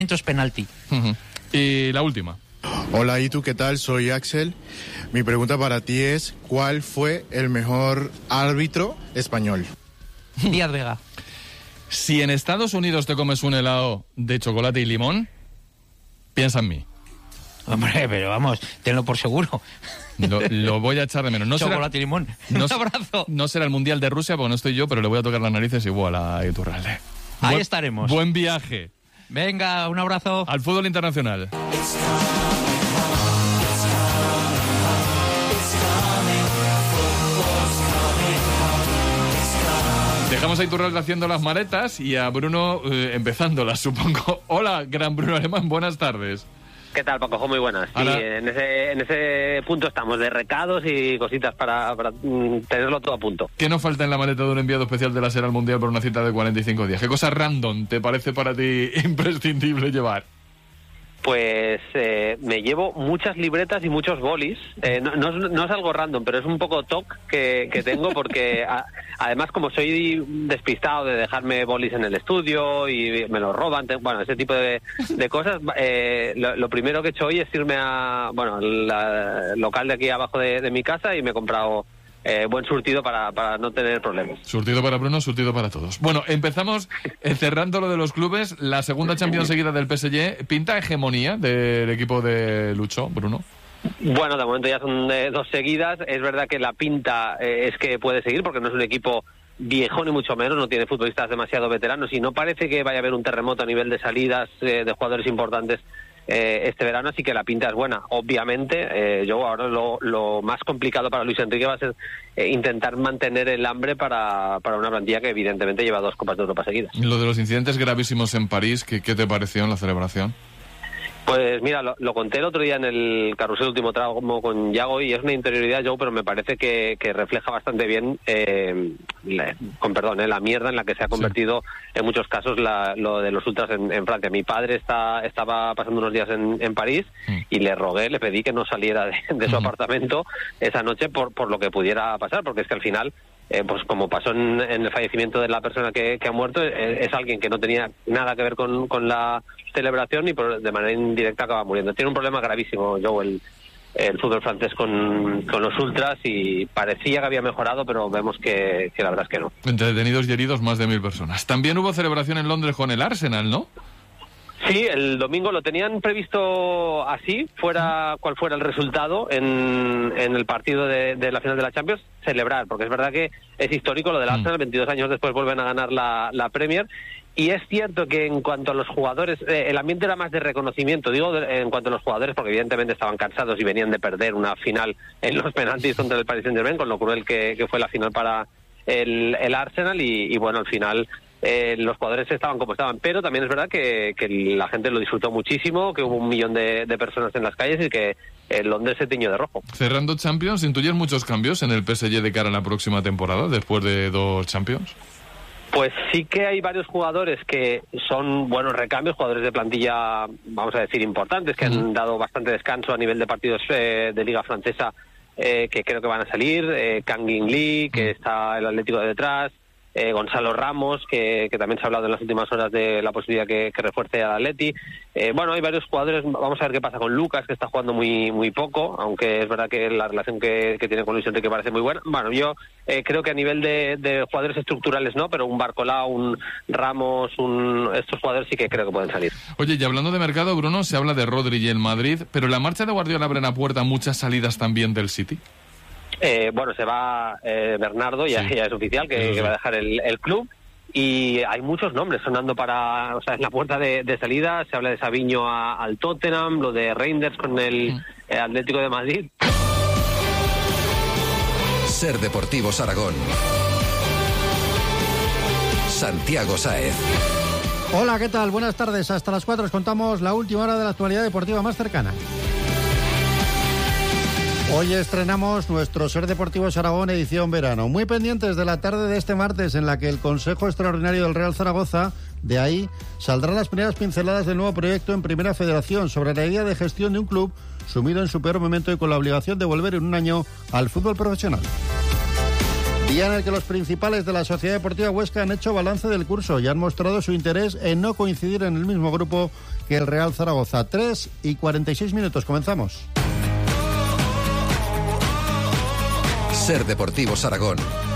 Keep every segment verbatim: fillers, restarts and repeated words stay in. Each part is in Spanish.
es penalti. Uh-huh. Y la última. Hola, ¿y tú qué tal? Soy Axel. Mi pregunta para ti es, ¿cuál fue el mejor árbitro español? Díaz Vega. Si en Estados Unidos te comes un helado de chocolate y limón, piensa en mí. Hombre, pero vamos, tenlo por seguro. Lo, lo voy a echar de menos. No chocolate será, y limón. No, un abrazo. No será el Mundial de Rusia porque no estoy yo, pero le voy a tocar las narices igual a Iturralde. Ahí Buen, estaremos. Buen viaje. Venga, un abrazo. Al fútbol internacional. Dejamos a Iturralde haciendo las maletas y a Bruno eh, empezándolas, supongo. Hola, gran Bruno Alemán, buenas tardes. ¿Qué tal, Paco? Muy buenas. Sí, Ahora... en ese, en ese punto estamos, de recados y cositas para, para mm, tenerlo todo a punto. ¿Qué nos falta en la maleta de un enviado especial de la SER al Mundial por una cita de cuarenta y cinco días? ¿Qué cosa random te parece para ti imprescindible llevar? Pues eh, me llevo muchas libretas y muchos bolis. Eh, no, no, es, no es algo random, pero es un poco toc que, que tengo porque a, además como soy despistado de dejarme bolis en el estudio y me los roban, te, bueno, ese tipo de, de cosas, eh, lo, lo primero que he hecho hoy es irme a, bueno, al local de aquí abajo de, de mi casa y me he comprado Eh, buen surtido para, para no tener problemas. Surtido para Bruno, surtido para todos. Bueno, empezamos eh, cerrando lo de los clubes. La segunda Champions seguida del P S G. ¿Pinta hegemonía del equipo de Lucho, Bruno? Bueno, de momento ya son eh, dos seguidas. Es verdad que la pinta eh, es que puede seguir porque no es un equipo viejo ni mucho menos, no tiene futbolistas demasiado veteranos y no parece que vaya a haber un terremoto a nivel de salidas eh, de jugadores importantes Eh, este verano, así que la pinta es buena. Obviamente, eh, yo ahora lo, lo más complicado para Luis Enrique va a ser eh, intentar mantener el hambre para, para una plantilla que evidentemente lleva dos Copas de Europa seguidas. Lo de los incidentes gravísimos en París, ¿qué, qué te pareció en la celebración? Pues mira, lo, lo conté el otro día en el carrusel último tramo con Yago y es una interioridad, Joe, pero me parece que, que refleja bastante bien, eh, la, con perdón, eh, la mierda en la que se ha convertido sí. en muchos casos la, lo de los ultras en, en Francia. Mi padre está, estaba pasando unos días en, en París mm. y le rogué, le pedí que no saliera de, de su mm. apartamento esa noche por, por lo que pudiera pasar, porque es que al final... Eh, pues como pasó en, en el fallecimiento de la persona que, que ha muerto, eh, es alguien que no tenía nada que ver con, con la celebración y por, de manera indirecta acaba muriendo. Tiene un problema gravísimo, Joe, el, el fútbol francés con, con los ultras y parecía que había mejorado, pero vemos que, que la verdad es que no. Entre detenidos y heridos, más de mil personas. También hubo celebración en Londres con el Arsenal, ¿no? Sí, el domingo lo tenían previsto así, fuera cual fuera el resultado en, en el partido de, de la final de la Champions, celebrar, porque es verdad que es histórico lo del Arsenal, veintidós años después vuelven a ganar la, la Premier, y es cierto que en cuanto a los jugadores, eh, el ambiente era más de reconocimiento, digo de, en cuanto a los jugadores, porque evidentemente estaban cansados y venían de perder una final en los penaltis contra el Paris Saint-Germain, con lo cruel que, que fue la final para el, el Arsenal, y, y bueno, al final... Eh, los jugadores estaban como estaban, pero también es verdad que, que la gente lo disfrutó muchísimo, que hubo un millón de, de personas en las calles y que el Londres se tiñó de rojo. Cerrando Champions, ¿intuyes muchos cambios en el P S G de cara a la próxima temporada, después de dos Champions? Pues sí que hay varios jugadores que son buenos recambios, jugadores de plantilla, vamos a decir, importantes, que uh-huh. han dado bastante descanso a nivel de partidos eh, de Liga Francesa, eh, que creo que van a salir, eh, Kang In Lee, que uh-huh. está el Atlético de detrás, Eh, Gonzalo Ramos, que, que también se ha hablado en las últimas horas de la posibilidad que, que refuerce al Atleti. Eh, bueno, hay varios jugadores, vamos a ver qué pasa con Lucas, que está jugando muy muy poco, aunque es verdad que la relación que, que tiene con Luis Enrique parece muy buena. Bueno, yo eh, creo que a nivel de, de jugadores estructurales no, pero un Barcolá, un Ramos, un estos jugadores sí que creo que pueden salir. Oye, y hablando de mercado, Bruno, se habla de Rodri y el Madrid, pero la marcha de Guardiola abre la puerta a muchas salidas también del City. Eh, bueno, se va eh, Bernardo, ya, sí. ya es oficial que, sí. que va a dejar el, el club, y hay muchos nombres sonando para, o sea, en la puerta de, de salida. Se habla de Savinho a, al Tottenham, lo de Reinders con el mm. eh, Atlético de Madrid. Ser Deportivos Aragón. Santiago Sáez. Hola, ¿qué tal? Buenas tardes. Hasta las cuatro os contamos la última hora de la actualidad deportiva más cercana. Hoy estrenamos nuestro Ser Deportivos Aragón edición verano. Muy pendientes de la tarde de este martes, en la que el Consejo Extraordinario del Real Zaragoza, de ahí, saldrán las primeras pinceladas del nuevo proyecto en Primera Federación sobre la idea de gestión de un club sumido en su peor momento y con la obligación de volver en un año al fútbol profesional. Día en el que los principales de la Sociedad Deportiva Huesca han hecho balance del curso y han mostrado su interés en no coincidir en el mismo grupo que el Real Zaragoza. tres y cuarenta y seis minutos, comenzamos. Ser Deportivos Aragón.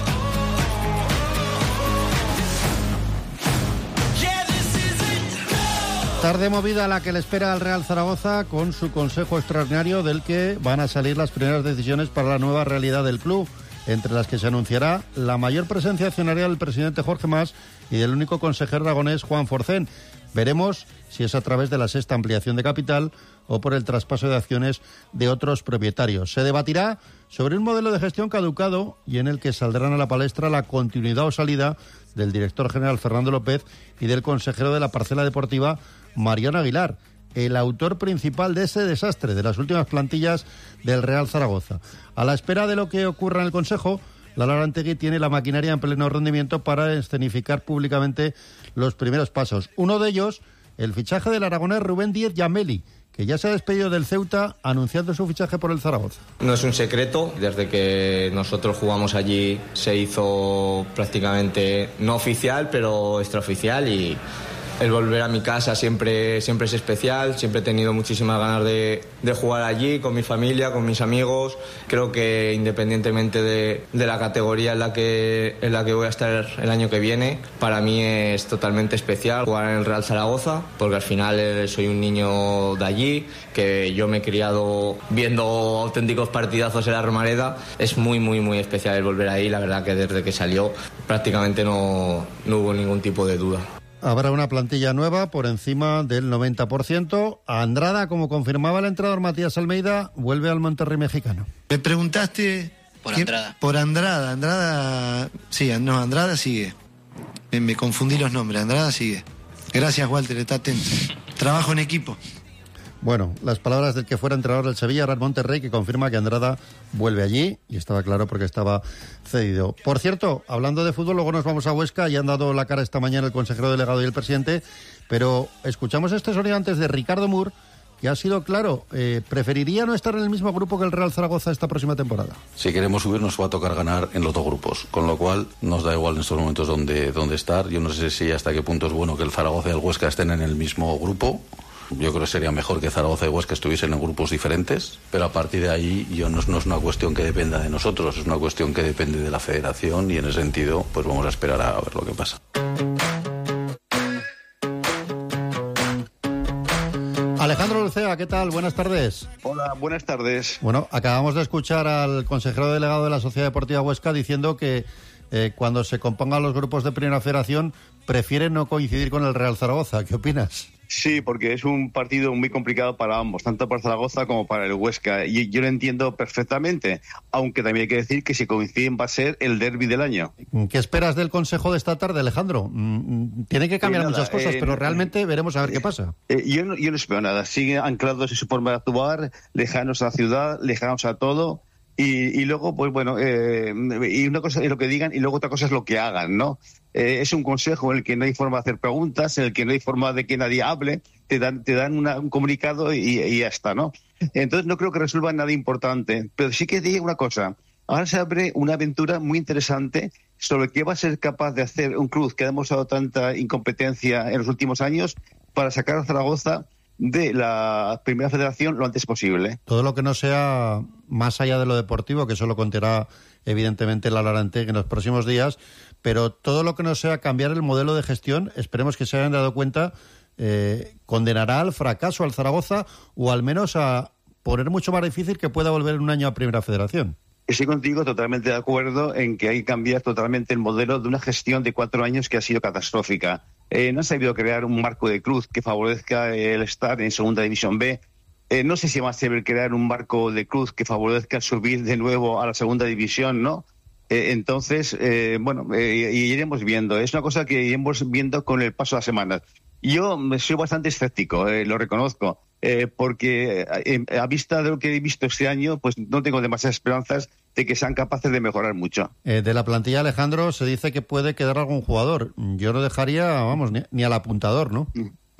Tarde movida la que le espera al Real Zaragoza con su consejo extraordinario del que van a salir las primeras decisiones para la nueva realidad del club, entre las que se anunciará la mayor presencia accionaria del presidente Jorge Mas y del único consejero aragonés Juan Forcén. Veremos si es a través de la sexta ampliación de capital o por el traspaso de acciones de otros propietarios. Se debatirá sobre un modelo de gestión caducado y en el que saldrán a la palestra la continuidad o salida del director general Fernando López y del consejero de la parcela deportiva Mariano Aguilar, el autor principal de ese desastre de las últimas plantillas del Real Zaragoza. A la espera de lo que ocurra en el Consejo, Lara Arantegui tiene la maquinaria en pleno rendimiento para escenificar públicamente los primeros pasos. Uno de ellos, el fichaje del aragonés Rubén Díez Yameli, que ya se ha despedido del Ceuta anunciando su fichaje por el Zaragoza. No es un secreto, desde que nosotros jugamos allí se hizo prácticamente no oficial, pero extraoficial, y el volver a mi casa siempre, siempre es especial. Siempre he tenido muchísimas ganas de, de jugar allí, con mi familia, con mis amigos. Creo que independientemente de, de la categoría en la, que, en la que voy a estar el año que viene, para mí es totalmente especial jugar en el Real Zaragoza, porque al final soy un niño de allí, que yo me he criado viendo auténticos partidazos en la Romareda. Es muy, muy, muy especial el volver ahí. La verdad que desde que salió prácticamente no, no hubo ningún tipo de duda. Habrá una plantilla nueva por encima del noventa por ciento. Andrada, como confirmaba el entrenador Matías Almeida, vuelve al Monterrey mexicano. Me preguntaste... Por ¿qué? Andrada. Por Andrada. Andrada... Sí, no, Andrada sigue. Me, me confundí los nombres. Andrada sigue. Gracias, Walter, está atento. Trabajo en equipo. Bueno, las palabras del que fuera entrenador del Sevilla, Real Monterrey, que confirma que Andrada vuelve allí, y estaba claro porque estaba cedido. Por cierto, hablando de fútbol, luego nos vamos a Huesca, y han dado la cara esta mañana el consejero delegado y el presidente, pero escuchamos este sonido antes de Ricardo Mur, que ha sido claro, eh, preferiría no estar en el mismo grupo que el Real Zaragoza esta próxima temporada. Si queremos subir nos va a tocar ganar en los dos grupos, con lo cual nos da igual en estos momentos dónde, dónde estar. Yo no sé si hasta qué punto es bueno que el Zaragoza y el Huesca estén en el mismo grupo. Yo creo que sería mejor que Zaragoza y Huesca estuviesen en grupos diferentes, pero a partir de ahí yo no, no es una cuestión que dependa de nosotros, es una cuestión que depende de la federación, y en ese sentido pues vamos a esperar a ver lo que pasa. Alejandro Lucea, ¿qué tal? Buenas tardes. Hola, buenas tardes. Bueno, acabamos de escuchar al consejero delegado de la Sociedad Deportiva Huesca diciendo que eh, cuando se compongan los grupos de Primera Federación prefiere no coincidir con el Real Zaragoza. ¿Qué opinas? Sí, porque es un partido muy complicado para ambos, tanto para Zaragoza como para el Huesca, y yo lo entiendo perfectamente, aunque también hay que decir que si coinciden va a ser el derbi del año. ¿Qué esperas del consejo de esta tarde, Alejandro? Tiene que cambiar eh, nada, muchas cosas, eh, pero realmente veremos a ver eh, qué pasa. Eh, yo, no, yo no espero nada, siguen anclados en su forma de actuar, lejanos a la ciudad, lejanos a todo. Y, y luego, pues bueno, eh, y una cosa es lo que digan y luego otra cosa es lo que hagan, ¿no? Eh, es un consejo en el que no hay forma de hacer preguntas, en el que no hay forma de que nadie hable, te dan, te dan una, un comunicado y, y ya está, ¿no? Entonces no creo que resuelvan nada importante, pero sí que diga una cosa. Ahora se abre una aventura muy interesante sobre qué va a ser capaz de hacer un club que ha demostrado tanta incompetencia en los últimos años para sacar a Zaragoza de la Primera Federación lo antes posible. Todo lo que no sea más allá de lo deportivo, que eso lo contará evidentemente la Lara Arantegui en los próximos días, pero todo lo que no sea cambiar el modelo de gestión, esperemos que se hayan dado cuenta, eh, condenará al fracaso al Zaragoza, o al menos a poner mucho más difícil que pueda volver en un año a Primera Federación. Estoy contigo totalmente de acuerdo en que hay que cambiar totalmente el modelo de una gestión de cuatro años que ha sido catastrófica. Eh, no se ha sabido crear un marco de cruz que favorezca el estar en Segunda División B. Eh, no sé si va a saber crear un marco de cruz que favorezca subir de nuevo a la Segunda División, ¿no? Eh, entonces, eh, bueno, eh, iremos viendo. Es una cosa que iremos viendo con el paso de las semanas. Yo soy bastante escéptico, eh, lo reconozco, eh, porque eh, a vista de lo que he visto este año, pues no tengo demasiadas esperanzas de que sean capaces de mejorar mucho. Eh, de la plantilla, Alejandro, se dice que puede quedar algún jugador. Yo no dejaría, vamos, ni, ni al apuntador, ¿no?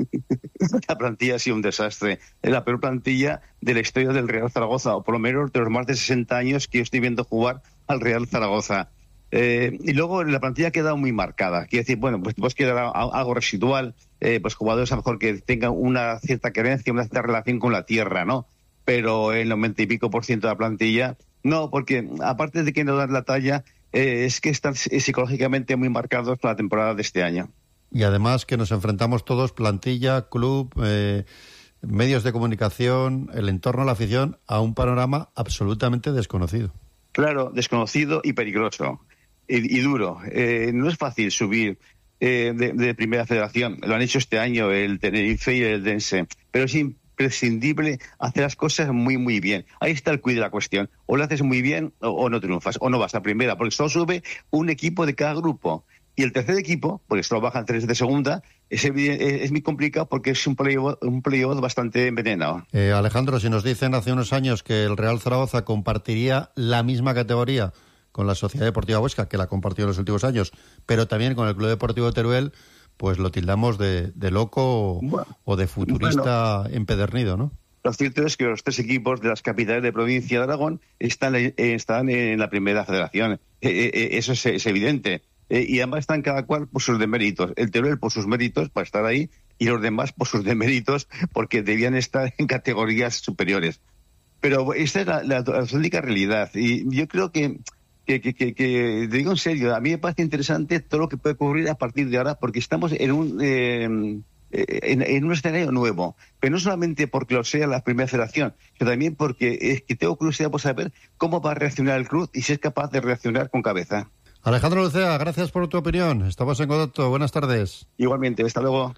La plantilla ha sido un desastre. Es la peor plantilla de la historia del Real Zaragoza, o por lo menos de los más de sesenta años que yo estoy viendo jugar al Real Zaragoza. Eh, y luego la plantilla ha quedado muy marcada. Quiere decir, bueno, pues puedes quedar algo residual, eh, pues jugadores a lo mejor que tengan una cierta creencia, una cierta relación con la tierra, ¿no? Pero el noventa y pico por ciento de la plantilla, no, porque aparte de que no dan la talla, eh, es que están psicológicamente muy marcados para la temporada de este año. Y además que nos enfrentamos todos, plantilla, club, eh, medios de comunicación, el entorno, la afición, a un panorama absolutamente desconocido. Claro, desconocido y peligroso. Y, y duro. Eh, no es fácil subir eh, de, de primera federación. Lo han hecho este año el Tenerife y el Dense. Pero es imprescindible hacer las cosas muy, muy bien. Ahí está el quid de la cuestión. O lo haces muy bien o, o no triunfas, o no vas a primera, porque solo sube un equipo de cada grupo. Y el tercer equipo, porque solo bajan tres de segunda, es, es muy complicado porque es un playoff, un playoff bastante envenenado. Eh, Alejandro, si nos dicen hace unos años que el Real Zaragoza compartiría la misma categoría con la Sociedad Deportiva Huesca, que la compartió en los últimos años, pero también con el Club Deportivo Teruel, pues lo tildamos de, de loco bueno, o de futurista bueno, empedernido, ¿no? Lo cierto es que los tres equipos de las capitales de provincia de Aragón están, eh, están en la primera federación. Eh, eh, eso es, es evidente. Eh, y además están cada cual por sus deméritos. El Teruel por sus méritos para estar ahí y los demás por sus deméritos porque debían estar en categorías superiores. Pero esta es la, la, la única realidad. Y yo creo que, que, que, que, que, te digo en serio, a mí me parece interesante todo lo que puede ocurrir a partir de ahora porque estamos en un... Eh, En, en un escenario nuevo, pero no solamente porque lo sea la primera federación, sino también porque es que tengo curiosidad por saber cómo va a reaccionar el club y si es capaz de reaccionar con cabeza. Alejandro Lucea, gracias por tu opinión. Estamos en contacto. Buenas tardes. Igualmente, hasta luego.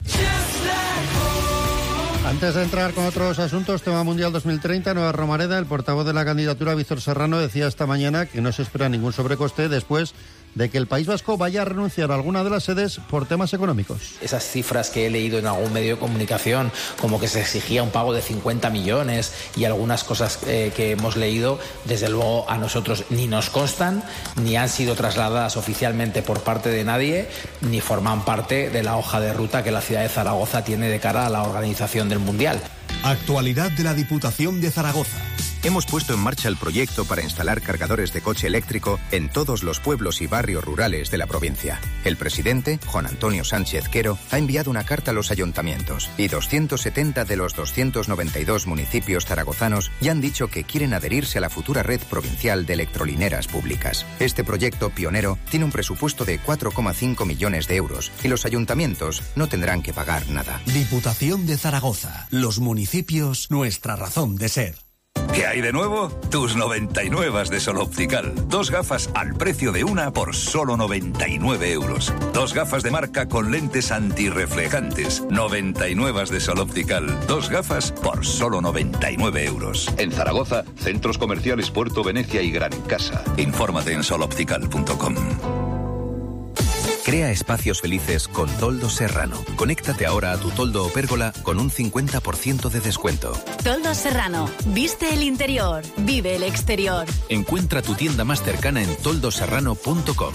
Antes de entrar con otros asuntos, tema Mundial dos mil treinta, Nueva Romareda, el portavoz de la candidatura, Víctor Serrano, decía esta mañana que no se espera ningún sobrecoste después de que el País Vasco vaya a renunciar a alguna de las sedes por temas económicos. Esas cifras que he leído en algún medio de comunicación, como que se exigía un pago de cincuenta millones y algunas cosas eh, que hemos leído, desde luego a nosotros ni nos constan, ni han sido trasladadas oficialmente por parte de nadie, ni forman parte de la hoja de ruta que la ciudad de Zaragoza tiene de cara a la organización del Mundial. Actualidad de la Diputación de Zaragoza. Hemos puesto en marcha el proyecto para instalar cargadores de coche eléctrico en todos los pueblos y barrios rurales de la provincia. El presidente, Juan Antonio Sánchez Quero, ha enviado una carta a los ayuntamientos y doscientos setenta de los doscientos noventa y dos municipios zaragozanos ya han dicho que quieren adherirse a la futura red provincial de electrolineras públicas. Este proyecto pionero tiene un presupuesto de cuatro coma cinco millones de euros y los ayuntamientos no tendrán que pagar nada. Diputación de Zaragoza. Los municipios, nuestra razón de ser. ¿Qué hay de nuevo? Tus noventa y nueve de Sol Optical. Dos gafas al precio de una por solo noventa y nueve euros. Dos gafas de marca con lentes antirreflejantes. noventa y nueve de Sol Optical. Dos gafas por solo noventa y nueve euros. En Zaragoza, centros comerciales Puerto Venecia y Gran Casa. Infórmate en sol optical punto com. Crea espacios felices con Toldo Serrano. Conéctate ahora a tu toldo o pérgola con un cincuenta por ciento de descuento. Toldo Serrano. Viste el interior. Vive el exterior. Encuentra tu tienda más cercana en toldo serrano punto com.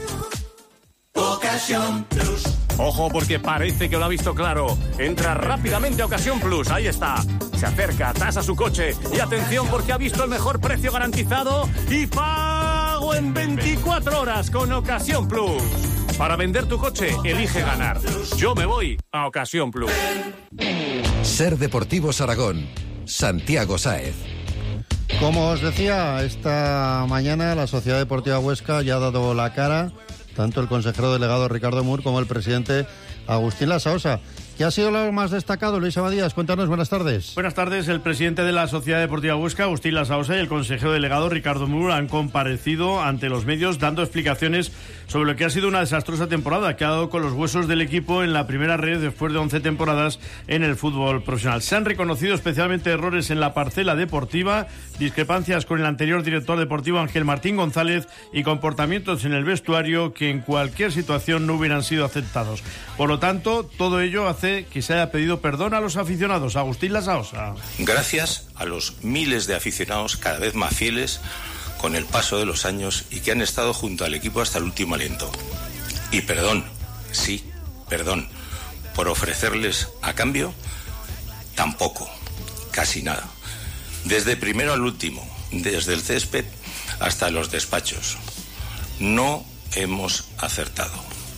Ocasión Plus. Ojo porque parece que lo ha visto claro. Entra rápidamente a Ocasión Plus. Ahí está. Se acerca, tasa su coche. Y atención porque ha visto el mejor precio garantizado y pago en veinticuatro horas con Ocasión Plus. Para vender tu coche, elige ganar. Yo me voy a Ocasión Plus. Ser Deportivos Aragón. Santiago Sáez. Como os decía, esta mañana la Sociedad Deportiva Huesca ya ha dado la cara, tanto el consejero delegado Ricardo Mur como el presidente Agustín Lasaosa. ¿Qué ha sido lo más destacado, Luis Abadías? Cuéntanos, buenas tardes. Buenas tardes. El presidente de la Sociedad Deportiva Huesca, Agustín Lasaosa, y el consejero delegado Ricardo Mur han comparecido ante los medios dando explicaciones sobre lo que ha sido una desastrosa temporada que ha dado con los huesos del equipo en la primera red después de once temporadas en el fútbol profesional. Se han reconocido especialmente errores en la parcela deportiva, discrepancias con el anterior director deportivo Ángel Martín González y comportamientos en el vestuario que en cualquier situación no hubieran sido aceptados. Por lo tanto, todo ello hace que se haya pedido perdón a los aficionados. Agustín Lasaosa. Gracias a los miles de aficionados cada vez más fieles con el paso de los años y que han estado junto al equipo hasta el último aliento. Y perdón, sí, perdón, por ofrecerles a cambio tampoco, casi nada. Desde primero al último, desde el césped hasta los despachos. no hemos acertado.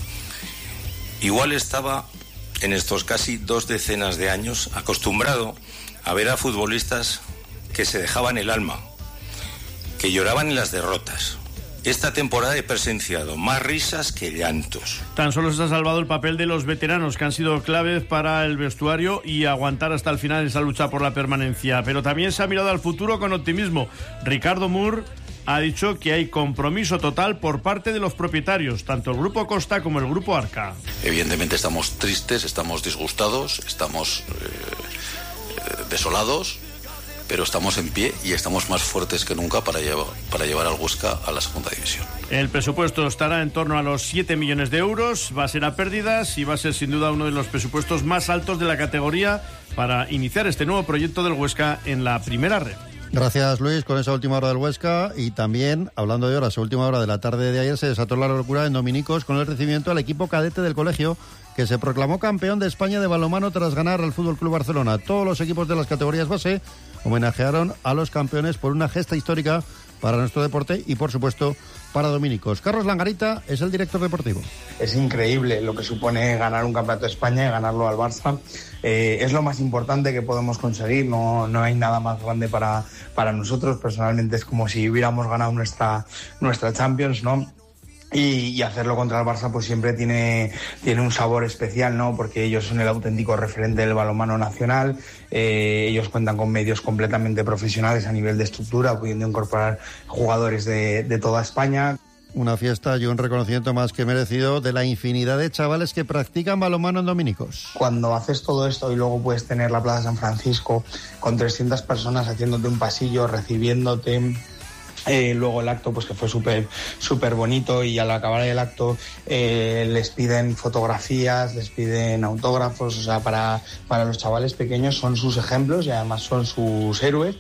Igual estaba en estos casi dos decenas de años acostumbrado a ver a futbolistas que se dejaban el alma, que lloraban en las derrotas. Esta temporada he presenciado más risas que llantos. Tan solo se ha salvado el papel de los veteranos, que han sido claves para el vestuario y aguantar hasta el final esa lucha por la permanencia. Pero también se ha mirado al futuro con optimismo. Ricardo Mur ha dicho que hay compromiso total por parte de los propietarios, tanto el Grupo Costa como el Grupo Arca. Evidentemente estamos tristes, estamos disgustados, estamos eh, desolados, pero estamos en pie y estamos más fuertes que nunca para llevar, para llevar al Huesca a la segunda división. El presupuesto estará en torno a los siete millones de euros, va a ser a pérdidas y va a ser sin duda uno de los presupuestos más altos de la categoría para iniciar este nuevo proyecto del Huesca en la primera red. Gracias, Luis, con esa última hora del Huesca. Y también, hablando de horas, a última hora de la tarde de ayer se desató la locura en Dominicos con el recibimiento al equipo cadete del colegio, que se proclamó campeón de España de balonmano tras ganar al F C Barcelona. Todos los equipos de las categorías base homenajearon a los campeones por una gesta histórica para nuestro deporte y, por supuesto, para Dominicos. Carlos Langarita es el director deportivo. Es increíble lo que supone ganar un campeonato de España y ganarlo al Barça. Eh, es lo más importante que podemos conseguir, no, no hay nada más grande para, para nosotros. Personalmente es como si hubiéramos ganado nuestra, nuestra Champions, ¿no? Y, y hacerlo contra el Barça pues siempre tiene, tiene un sabor especial, ¿no? Porque ellos son el auténtico referente del balonmano nacional, eh, ellos cuentan con medios completamente profesionales a nivel de estructura, pudiendo incorporar jugadores de, de toda España. Una fiesta y un reconocimiento más que merecido de la infinidad de chavales que practican balonmano en Dominicos. Cuando haces todo esto y luego puedes tener la Plaza San Francisco con trescientas personas haciéndote un pasillo, recibiéndote... Eh, luego el acto pues que fue súper súper bonito y al acabar el acto eh, les piden fotografías, les piden autógrafos, o sea, para, para los chavales pequeños son sus ejemplos y además son sus héroes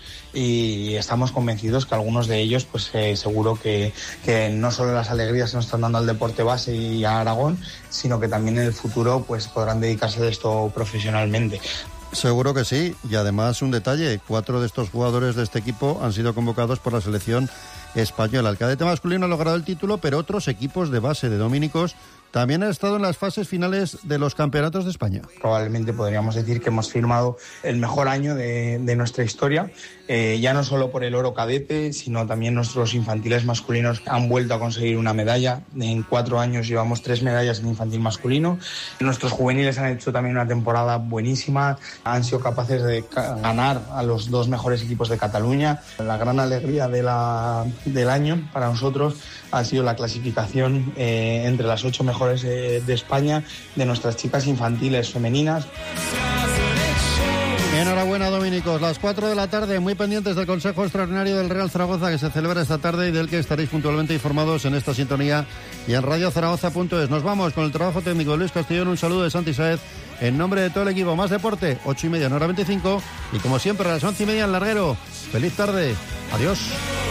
y estamos convencidos que algunos de ellos pues eh, seguro que, que no solo las alegrías que nos están dando al deporte base y a Aragón, sino que también en el futuro pues podrán dedicarse a esto profesionalmente. Seguro que sí, y además un detalle, cuatro de estos jugadores de este equipo han sido convocados por la selección española. El cadete masculino ha logrado el título, pero otros equipos de base de Dominicos también han estado en las fases finales de los campeonatos de España. Probablemente podríamos decir que hemos firmado el mejor año de, de nuestra historia, eh, ya no solo por el oro cadete, sino también nuestros infantiles masculinos han vuelto a conseguir una medalla. En cuatro años llevamos tres medallas en infantil masculino. Nuestros juveniles han hecho también una temporada buenísima, han sido capaces de ganar a los dos mejores equipos de Cataluña. La gran alegría de la, del año para nosotros ha sido la clasificación eh, entre las ocho mejores eh, de España de nuestras chicas infantiles femeninas. Enhorabuena, Dominicos. Las cuatro de la tarde, muy pendientes del Consejo Extraordinario del Real Zaragoza que se celebra esta tarde y del que estaréis puntualmente informados en esta sintonía y en radio zaragoza punto es. Nos vamos con el trabajo técnico de Luis Castellón. Un saludo de Santi Saez en nombre de todo el equipo. Más deporte, ocho y media en hora veinticinco y como siempre a las once y media en Larguero. Feliz tarde. Adiós.